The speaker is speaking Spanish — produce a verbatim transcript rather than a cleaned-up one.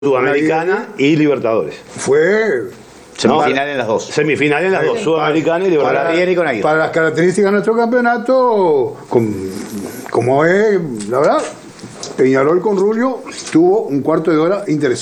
Sudamericana y Libertadores. Fue semifinal en las dos. Semifinal en las dos, Sudamericana y Libertadores. Para, River y con Aguirre. para las características de nuestro campeonato, con, como es, la verdad, Peñarol con Rubio tuvo un cuarto de hora interesante.